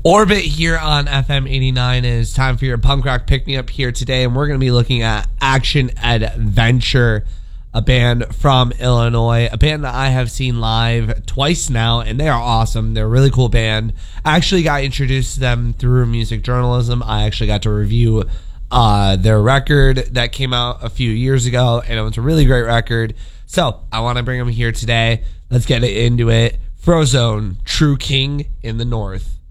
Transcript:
Orbit here on FM 89. Is time for your punk rock pick-me-up here today, and we're going to be looking at Action Adventure, a band from Illinois, a band that I have seen live twice now, and they are awesome. They're a really cool band. I actually got introduced to them through music journalism. I actually got to review their record that came out a few years ago, and it was a really great record. So I want to bring them here today. Let's get into it. Frozone, True King in the North.